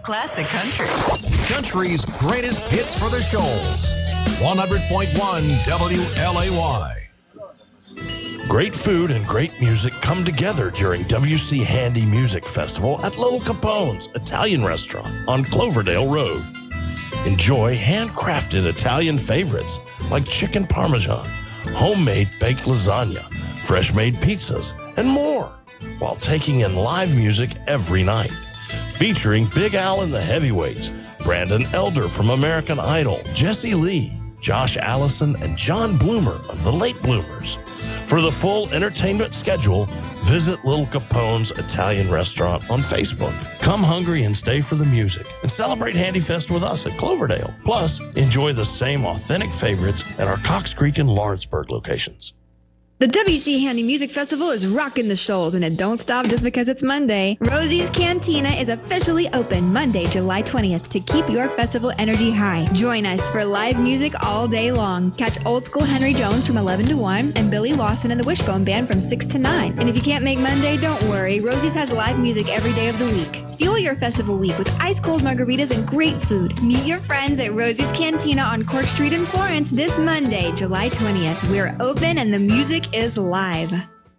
Classic Country. Country's greatest hits for the Shoals. 100.1 WLAY. Great food and great music come together during WC Handy Music Festival at Little Capone's Italian Restaurant on Cloverdale Road. Enjoy handcrafted Italian favorites like chicken parmesan, homemade baked lasagna, fresh-made pizzas, and more, while taking in live music every night. Featuring Big Al and the Heavyweights, Brandon Elder from American Idol, Jesse Lee, Josh Allison, and John Bloomer of the Late Bloomers. For the full entertainment schedule, visit Little Capone's Italian Restaurant on Facebook. Come hungry and stay for the music, and celebrate Handy Fest with us at Cloverdale. Plus, enjoy the same authentic favorites at our Cox Creek and Lawrenceburg locations. The WC Handy Music Festival is rocking the Shoals, and it don't stop just because it's Monday. Rosie's Cantina is officially open Monday, July 20th to keep your festival energy high. Join us for live music all day long. Catch old school Henry Jones from 11 to 1 and Billy Lawson and the Wishbone Band from 6 to 9. And if you can't make Monday, don't worry. Rosie's has live music every day of the week. Fuel your festival week with ice-cold margaritas and great food. Meet your friends at Rosie's Cantina on Court Street in Florence this Monday, July 20th. We're open and the music is live.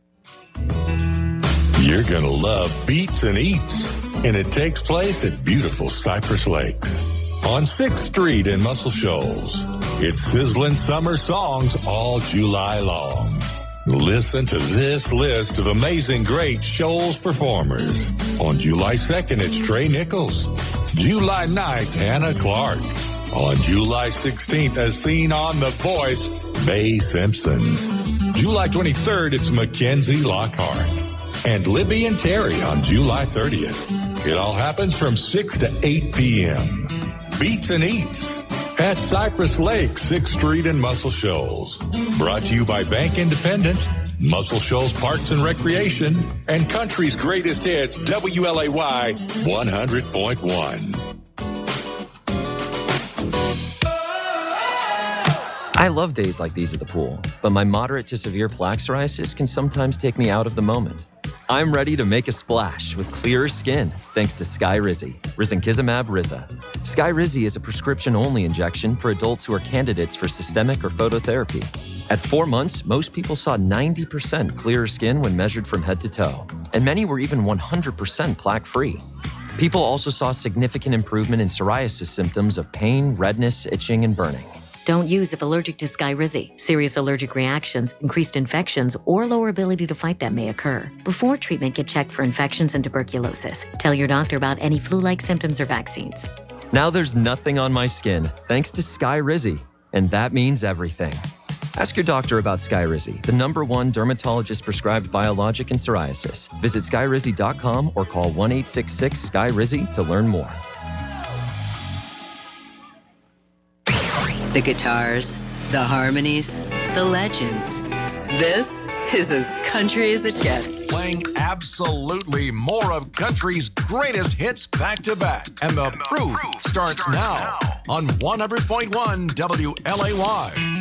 You're going to love Beats and Eats, and it takes place at beautiful Cypress Lakes on 6th Street in Muscle Shoals. It's sizzling summer songs all July long. Listen to this list of amazing great Shoals performers. On July 2nd, it's Trey Nichols. July 9th, Hannah Clark. On July 16th, as seen on The Voice, Mae Simpson. July 23rd, it's Mackenzie Lockhart. And Libby and Terry on July 30th. It all happens from 6 to 8 p.m. Beats and Eats at Cypress Lake, 6th Street in Muscle Shoals. Brought to you by Bank Independent, Muscle Shoals Parks and Recreation, and Country's Greatest Hits, WLAY 100.1. I love days like these at the pool, but my moderate to severe plaque psoriasis can sometimes take me out of the moment. I'm ready to make a splash with clearer skin thanks to Skyrizi, Risankizumab Riza. Skyrizi is a prescription-only injection for adults who are candidates for systemic or phototherapy. At 4 months, most people saw 90% clearer skin when measured from head to toe, and many were even 100% plaque-free. People also saw significant improvement in psoriasis symptoms of pain, redness, itching, and burning. Don't use if allergic to Skyrizi. Serious allergic reactions, increased infections, or lower ability to fight them may occur. Before treatment, get checked for infections and tuberculosis. Tell your doctor about any flu-like symptoms or vaccines. Now there's nothing on my skin thanks to Skyrizi, and that means everything. Ask your doctor about Skyrizi, the #1 dermatologist-prescribed biologic in psoriasis. Visit Skyrizi.com or call 1-866-SKYRIZI to learn more. The guitars, the harmonies, the legends. This is as country as it gets. Playing absolutely more of country's greatest hits back to back. And the proof starts now on 100.1 WLAY.